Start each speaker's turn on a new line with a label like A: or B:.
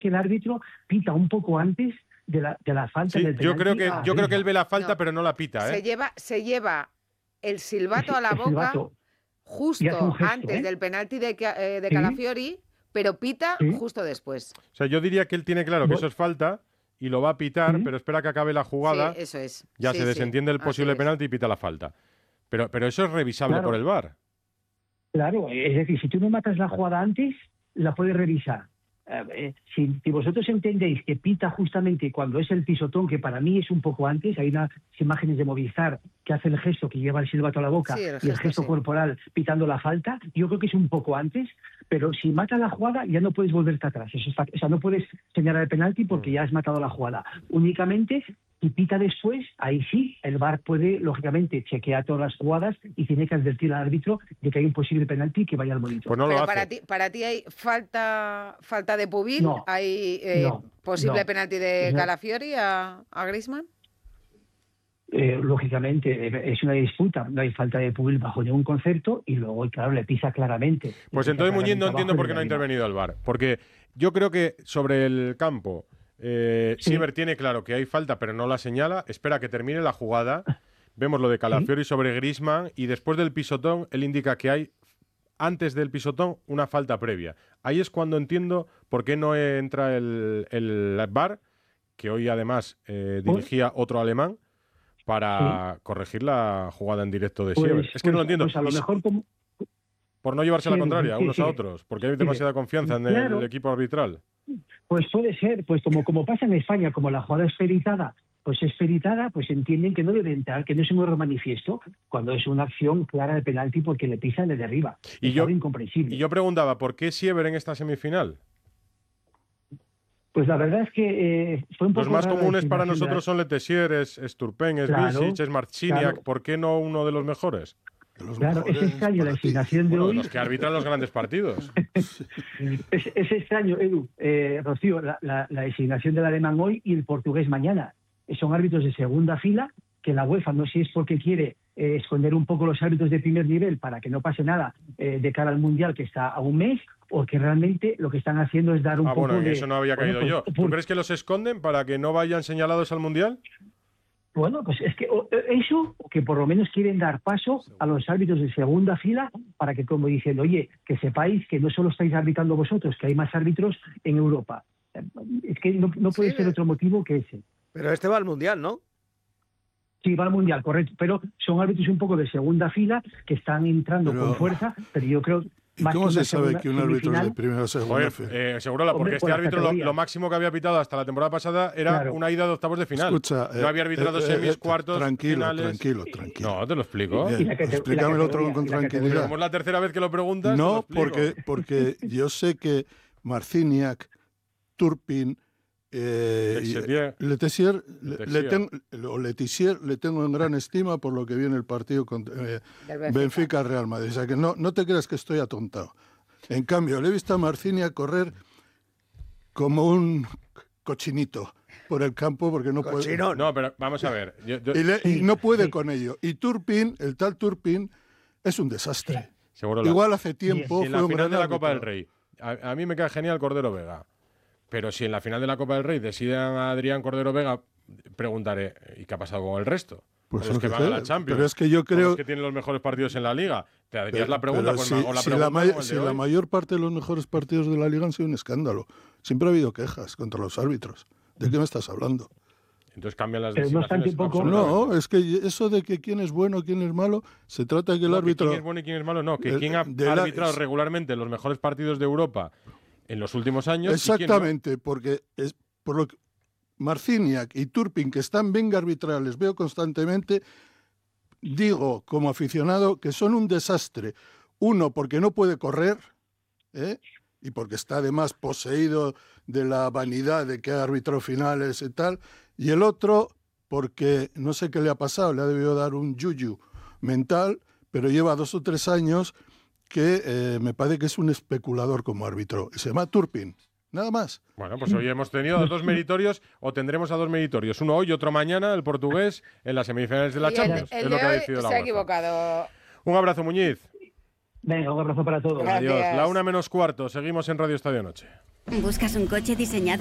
A: que el árbitro pita un poco antes de la falta
B: Sí,
A: del
B: yo
A: penalti.
B: creo que él ve la falta,
C: No.
B: pero no la pita, ¿eh?
C: Se lleva el silbato a la
A: El
C: boca
A: silbato. Y hace
C: justo
A: un gesto,
C: antes del penalti de
A: Sí,
C: Calafiori, pero pita
A: sí.
C: justo después.
B: O sea, yo diría que él tiene claro que eso es falta y lo va a pitar,
A: Sí.
B: pero espera que acabe la jugada,
C: Sí, eso es.
B: ya
C: Sí,
B: se
C: sí,
B: desentiende el
C: así
B: posible
C: es.
B: penalti y pita la falta. Pero eso es revisable
A: Claro.
B: por el VAR.
A: Claro, es decir, si tú no matas la jugada antes, la puedes revisar. Si vosotros entendéis que pita justamente cuando es el pisotón, que para mí es un poco antes, hay unas imágenes de Movistar que hace el gesto, que lleva el silbato a la boca,
C: Sí,
A: y el
C: gesto,
A: gesto
C: sí.
A: corporal pitando la falta, yo creo que es un poco antes, pero si mata la jugada ya no puedes volverte atrás. O sea, no puedes señalar el penalti porque ya has matado la jugada. Únicamente, si pita después, ahí sí, el VAR puede, lógicamente, chequear todas las jugadas y tiene que advertir al árbitro de que hay un posible penalti que vaya al monitor.
B: Pues no lo
C: Pero
B: hace.
C: para ti hay falta de Pubil,
A: No,
C: hay
A: no,
C: posible
A: no.
C: penalti de
A: No.
C: Calafiori a Griezmann.
A: Lógicamente, es una disputa, no hay falta de Pubil bajo ningún concepto y luego, claro, le pisa claramente.
B: Pues
A: Le pisa
B: entonces Muñiz no
A: claramente
B: entiendo
A: abajo
B: por
A: y
B: qué no ha
A: arriba.
B: intervenido el VAR. Porque yo creo que sobre el campo, Siever tiene claro que hay falta, pero no la señala. Espera que termine la jugada. Vemos lo de Calafiori sobre Griezmann y después del pisotón, él indica que hay, antes del pisotón, una falta previa. Ahí es cuando entiendo por qué no entra el VAR, que hoy además dirigía otro alemán, para corregir la jugada en directo de Siever. Es que no lo entiendo.
A: Pues a lo mejor como...
B: Por no llevarse la contraria
A: sí,
B: unos a otros, porque hay demasiada confianza en
A: Claro.
B: el equipo arbitral.
A: Pues puede ser, pues como pasa en España, como la jugada es peritada, pues entienden que no debe entrar, que no es un error manifiesto, cuando es una acción clara de penalti porque le pisan desde arriba. Es algo incomprensible.
B: Y yo preguntaba, ¿por qué Siever en esta semifinal?
A: Pues la verdad es que fue un poco
B: Los más
A: rara la
B: comunes para
A: designación
B: nosotros son Letessier, es Turpin, es Visic, es Marciniak.
A: claro.
B: ¿Por qué no uno de los mejores?
A: Claro, es extraño la designación de hoy.
B: Los que arbitran los grandes partidos.
A: Es extraño, Edu, Rocío, la designación del alemán hoy y el portugués mañana. Son árbitros de segunda fila, que la UEFA, no sé si es porque quiere esconder un poco los árbitros de primer nivel para que no pase nada de cara al Mundial, que está a un mes, o que realmente lo que están haciendo es dar un poco
B: bueno,
A: de...
B: eso no había caído yo. ¿Tú crees que los esconden para que no vayan señalados al Mundial?
A: Bueno, pues es que eso, que por lo menos quieren dar paso a los árbitros de segunda fila para que, como dicen, oye, que sepáis que no solo estáis arbitrando vosotros, que hay más árbitros en Europa. Es que no puede ser otro motivo que ese.
D: Pero este va al Mundial, ¿no?
A: Sí, va al Mundial, correcto. Pero son árbitros un poco de segunda fila que están entrando con fuerza, pero yo creo...
E: ¿Y cómo se sabe que un árbitro es de primera o segunda fila?
B: Segurola, porque este árbitro lo máximo que había pitado hasta la temporada pasada era una ida de octavos de final.
E: Escucha,
B: no había arbitrado semis, cuartos, finales.
E: Tranquilo.
B: No, te lo explico.
E: Explícamelo otro con tranquilidad.
B: Como es la tercera vez que lo preguntas.
E: No, porque yo sé que Marciniak, Turpin, Letessier le tengo en gran estima por lo que viene el partido con Benfica-Real Madrid. O sea que no te creas que estoy atontado. En cambio, le he visto a Marciniak correr como un cochinito por el campo porque no puede.
B: No, pero vamos a ver.
E: Y no puede con ello. Y Turpin, el tal Turpin, es un desastre. Igual hace tiempo
B: en la final de la Copa del Rey, a mí me cae genial Cordero Vega. Pero si en la final de la Copa del Rey deciden a Adrián Cordero Vega, preguntaré, ¿y qué ha pasado con el resto?
E: Pues
B: los que van a la Champions.
E: Pero es que yo creo
B: los que tienen los mejores partidos en la Liga. Te harías la pregunta, pues
E: la mayor parte de los mejores partidos de la Liga han sido un escándalo. Siempre ha habido quejas contra los árbitros. ¿De qué me estás hablando?
B: Entonces cambian las designaciones.
E: No, es que eso de que quién es bueno, quién es malo, se trata de que el árbitro...
B: ¿Quién es bueno y quién es malo? No, que quién ha arbitrado regularmente los mejores partidos de Europa en los últimos años.
E: Exactamente, porque es por lo que Marciniak y Turpin, que están bien arbitrales, veo constantemente, digo como aficionado que son un desastre. Uno, porque no puede correr, y porque está además poseído de la vanidad de que ha arbitrado finales y tal, y el otro, porque no sé qué le ha pasado, le ha debido dar un yuyu mental, pero lleva 2 o 3 años que me parece que es un especulador como árbitro. Se llama Turpin, nada más.
B: Bueno, pues hoy hemos tenido a 2 meritorios, o tendremos a 2 meritorios. Uno hoy y otro mañana, el portugués, en las semifinales de la Champions.
C: El
B: es lo que ha
C: de hoy
B: decidido la
C: se ha
B: UEFA.
C: equivocado.
B: Un abrazo, Muñiz.
A: Venga, un abrazo para todos.
C: Gracias.
B: Adiós. La 1 menos cuarto. Seguimos en Radio Estadio Noche.
D: ¿Buscas un coche diseñado